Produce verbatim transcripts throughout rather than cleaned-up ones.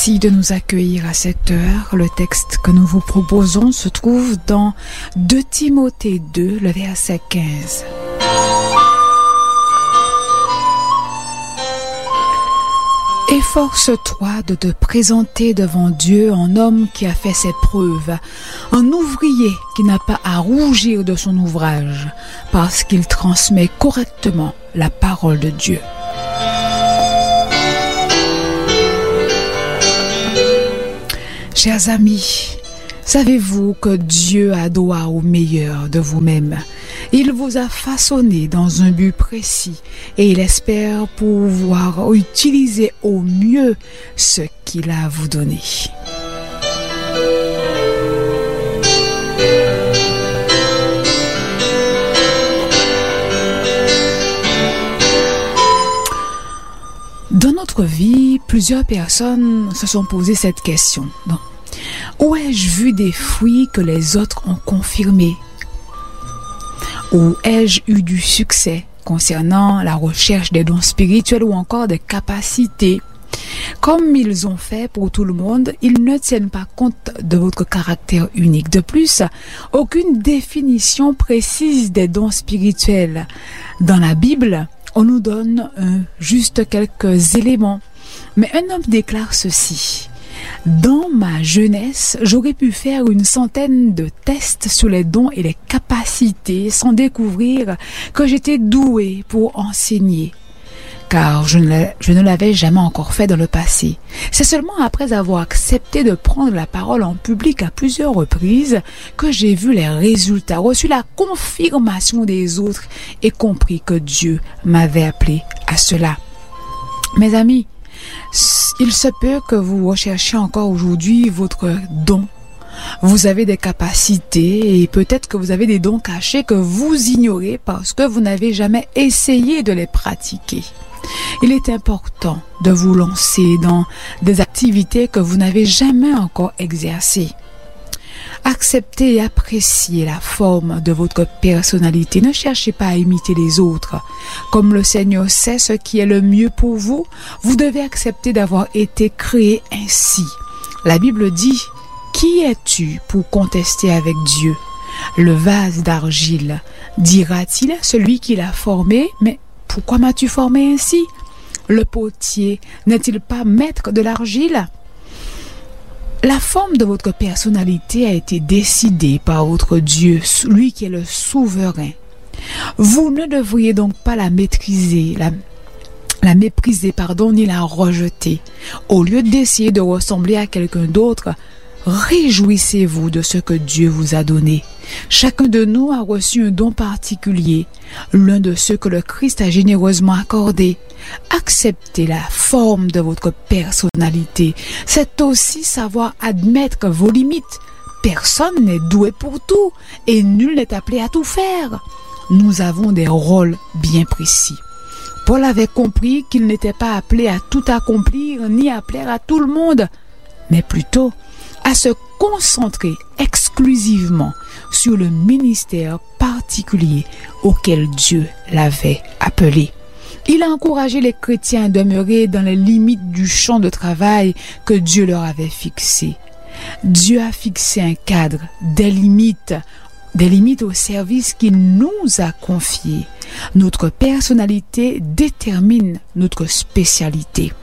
Merci de nous accueillir à cette heure. Le texte que nous vous proposons se trouve dans deux Timothée deux, le verset quinze. Efforce-toi de te présenter devant Dieu en homme qui a fait ses preuves, un ouvrier qui n'a pas à rougir de son ouvrage, parce qu'il transmet correctement la parole de Dieu. Chers amis, savez-vous que Dieu a droit au meilleur de vous-même? Il vous a façonné dans un but précis et il espère pouvoir utiliser au mieux ce qu'il a à vous donner. Dans notre vie, plusieurs personnes se sont posé cette question. Donc, où ai-je vu des fruits que les autres ont confirmés? Où ai-je eu du succès concernant la recherche des dons spirituels ou encore des capacités? Comme ils ont fait pour tout le monde, ils ne tiennent pas compte de votre caractère unique. De plus, aucune définition précise des dons spirituels. Dans la Bible, on nous donne euh, juste quelques éléments. Mais un homme déclare ceci: dans ma jeunesse, j'aurais pu faire une centaine de tests sur les dons et les capacités sans découvrir que j'étais doué pour enseigner. Car je ne, je ne l'avais jamais encore fait dans le passé. C'est seulement après avoir accepté de prendre la parole en public à plusieurs reprises que j'ai vu les résultats, reçu la confirmation des autres et compris que Dieu m'avait appelé à cela. Mes amis, il se peut que vous recherchiez encore aujourd'hui votre don. Vous avez des capacités et peut-être que vous avez des dons cachés que vous ignorez parce que vous n'avez jamais essayé de les pratiquer. Il est important de vous lancer dans des activités que vous n'avez jamais encore exercées. Acceptez et appréciez la forme de votre personnalité. Ne cherchez pas à imiter les autres. Comme le Seigneur sait ce qui est le mieux pour vous, vous devez accepter d'avoir été créé ainsi. La Bible dit: qui es-tu pour contester avec Dieu? Le vase d'argile dira-t-il à celui qui l'a formé: mais pourquoi m'as-tu formé ainsi? Le potier n'est-il pas maître de l'argile? La forme de votre personnalité a été décidée par votre Dieu, lui qui est le souverain. Vous ne devriez donc pas la maîtriser, la, la mépriser, pardon, ni la rejeter. Au lieu d'essayer de ressembler à quelqu'un d'autre, réjouissez-vous de ce que Dieu vous a donné. Chacun de nous a reçu un don particulier, l'un de ceux que le Christ a généreusement accordé. Acceptez la forme de votre personnalité. C'est aussi savoir admettre vos limites. Personne n'est doué pour tout et nul n'est appelé à tout faire. Nous avons des rôles bien précis. Paul avait compris qu'il n'était pas appelé à tout accomplir ni à plaire à tout le monde, mais plutôt à se concentrer exclusivement sur le ministère particulier auquel Dieu l'avait appelé. Il a encouragé les chrétiens à demeurer dans les limites du champ de travail que Dieu leur avait fixé. Dieu a fixé un cadre, des limites, des limites au service qu'il nous a confié. Notre personnalité détermine notre spécialité.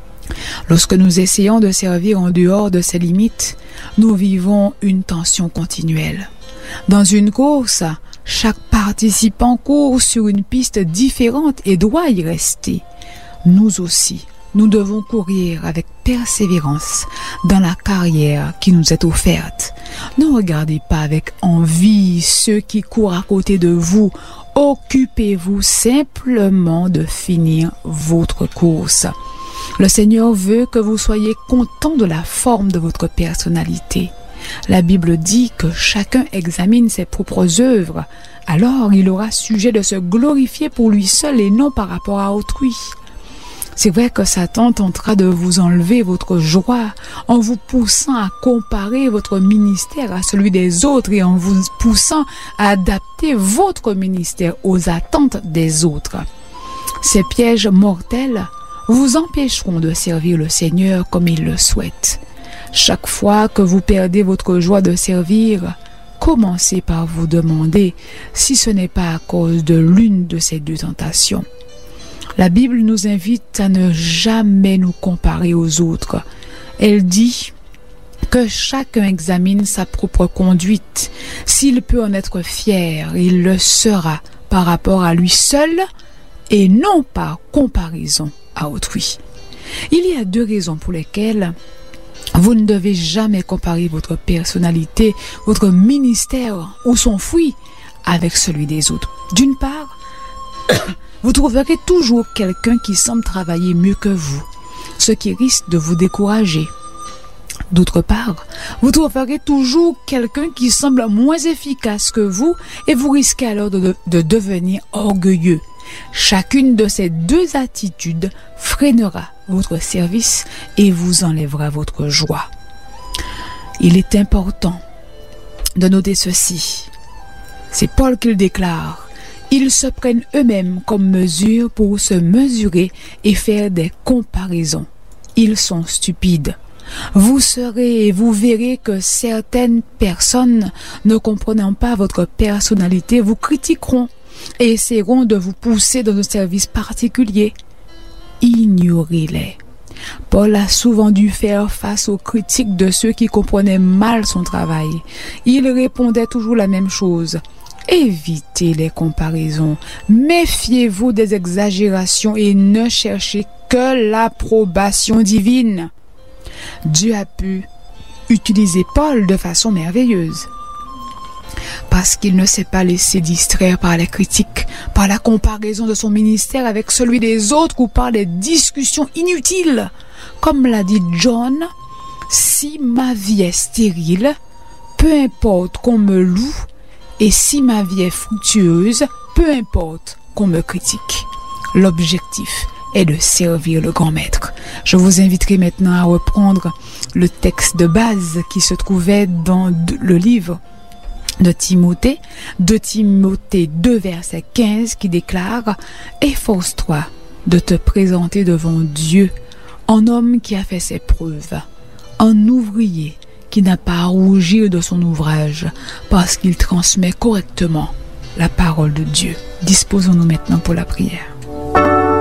Lorsque nous essayons de servir en dehors de ces limites, nous vivons une tension continuelle. Dans une course, chaque participant court sur une piste différente et doit y rester. Nous aussi, nous devons courir avec persévérance dans la carrière qui nous est offerte. Ne regardez pas avec envie ceux qui courent à côté de vous. Occupez-vous simplement de finir votre course. Le Seigneur veut que vous soyez content de la forme de votre personnalité. La Bible dit que chacun examine ses propres œuvres, alors il aura sujet de se glorifier pour lui seul et non par rapport à autrui. C'est vrai que Satan tentera de vous enlever votre joie en vous poussant à comparer votre ministère à celui des autres et en vous poussant à adapter votre ministère aux attentes des autres. Ces pièges mortels vous empêcheront de servir le Seigneur comme il le souhaite. Chaque fois que vous perdez votre joie de servir, commencez par vous demander si ce n'est pas à cause de l'une de ces deux tentations. La Bible nous invite à ne jamais nous comparer aux autres. Elle dit que chacun examine sa propre conduite. S'il peut en être fier, il le sera par rapport à lui seul et non par comparaison à autrui. Il y a deux raisons pour lesquelles vous ne devez jamais comparer votre personnalité, votre ministère ou son fruit avec celui des autres. D'une part, vous trouverez toujours quelqu'un qui semble travailler mieux que vous, ce qui risque de vous décourager. D'autre part, vous trouverez toujours quelqu'un qui semble moins efficace que vous et vous risquez alors de, de devenir orgueilleux. Chacune de ces deux attitudes freinera votre service et vous enlèvera votre joie. Il est important de noter ceci. C'est Paul qui le déclare. Ils se prennent eux-mêmes comme mesure pour se mesurer et faire des comparaisons. Ils sont stupides. Vous serez et vous verrez que certaines personnes, ne comprenant pas votre personnalité, vous critiqueront et essaieront de vous pousser dans un service particulier. Ignorez-les. Paul a souvent dû faire face aux critiques de ceux qui comprenaient mal son travail. Il répondait toujours la même chose. Évitez les comparaisons, méfiez-vous des exagérations et ne cherchez que l'approbation divine. Dieu a pu utiliser Paul de façon merveilleuse parce qu'il ne s'est pas laissé distraire par les critiques, par la comparaison de son ministère avec celui des autres ou par les discussions inutiles. Comme l'a dit John, si ma vie est stérile, peu importe qu'on me loue, et si ma vie est fructueuse, peu importe qu'on me critique. L'objectif est de servir le grand maître. Je vous inviterai maintenant à reprendre le texte de base qui se trouvait dans le livre de Timothée, de Timothée deux verset quinze qui déclare « Efforce-toi de te présenter devant Dieu en homme qui a fait ses preuves, en ouvrier qui n'a pas à rougir de son ouvrage parce qu'il transmet correctement la parole de Dieu. » Disposons-nous maintenant pour la prière.